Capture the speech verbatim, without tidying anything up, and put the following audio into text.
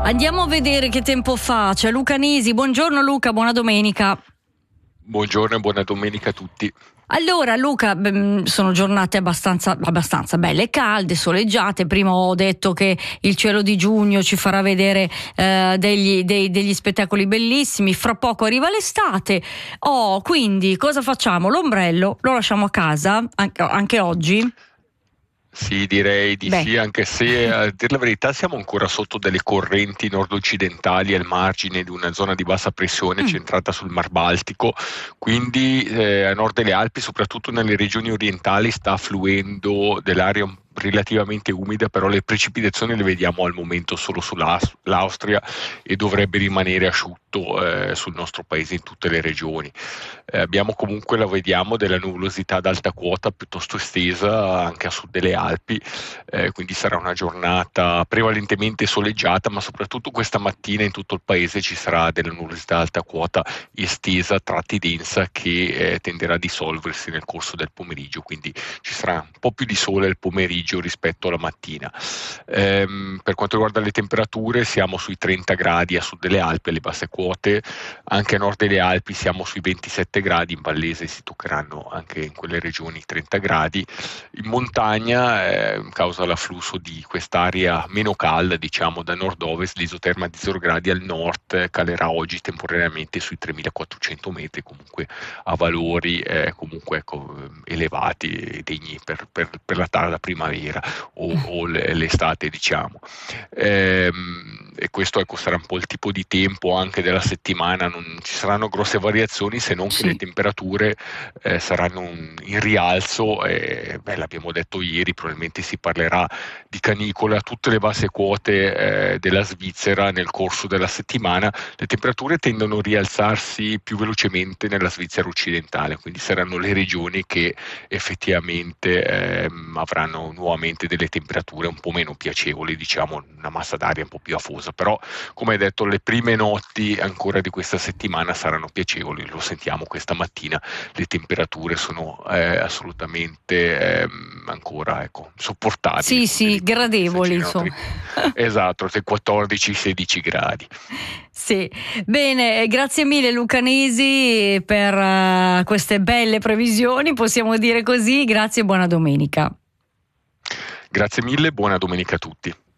Andiamo a vedere che tempo fa. C'è Luca Nisi. Buongiorno Luca, buona domenica. Buongiorno e buona domenica a tutti. Allora Luca, sono giornate abbastanza, abbastanza belle, calde, soleggiate. Prima ho detto che il cielo di giugno ci farà vedere eh, degli, dei, degli spettacoli bellissimi. Fra poco arriva l'estate. Oh, quindi cosa facciamo? L'ombrello lo lasciamo a casa anche, anche oggi? Sì, direi di Beh. sì, anche se a dire la verità siamo ancora sotto delle correnti nord-occidentali al margine di una zona di bassa pressione Mm. centrata sul Mar Baltico, quindi eh, a nord delle Alpi, soprattutto nelle regioni orientali, sta fluendo dell'aria un relativamente umida, però le precipitazioni le vediamo al momento solo sull'Austria e dovrebbe rimanere asciutto eh, sul nostro paese in tutte le regioni. Eh, abbiamo comunque, la vediamo, della nuvolosità ad alta quota piuttosto estesa anche a sud delle Alpi, eh, quindi sarà una giornata prevalentemente soleggiata, ma soprattutto questa mattina in tutto il paese ci sarà della nuvolosità ad alta quota estesa, a tratti densa, che eh, tenderà a dissolversi nel corso del pomeriggio, quindi ci sarà un po' più di sole al pomeriggio rispetto alla mattina. Ehm, per quanto riguarda le temperature, siamo sui trenta gradi a sud delle Alpi, alle basse quote, anche a nord delle Alpi siamo sui ventisette gradi, in Vallese si toccheranno anche in quelle regioni trenta gradi. In montagna, eh, causa l'afflusso di quest'aria meno calda, diciamo da nord-ovest, l'isoterma di zero gradi al nord calerà oggi temporaneamente sui tremilaquattrocento metri, comunque a valori eh, comunque ecco, elevati e degni per, per, per la tarda primavera o, o l'estate, diciamo. Ehm, e questo ecco, sarà un po' il tipo di tempo anche della settimana, non ci saranno grosse variazioni, se non che Sì. le temperature eh, saranno un, in rialzo. E, beh, l'abbiamo detto ieri, probabilmente si parlerà di canicole a tutte le basse quote eh, della Svizzera nel corso della settimana. Le temperature tendono a rialzarsi più velocemente nella Svizzera occidentale, quindi saranno le regioni che effettivamente ehm, avranno nuovamente delle temperature un po' meno piacevoli, diciamo una massa d'aria un po' più afosa, però come hai detto le prime notti ancora di questa settimana saranno piacevoli, lo sentiamo questa mattina, le temperature sono eh, assolutamente ehm, ancora ecco, sopportabili. Sì, sì, gradevoli, insomma. Tra, esatto, tra i quattordici e i sedici gradi. Sì, bene, grazie mille Luca Nisi per uh, queste belle previsioni, possiamo dire così. Grazie e buona domenica. Grazie mille, buona domenica a tutti.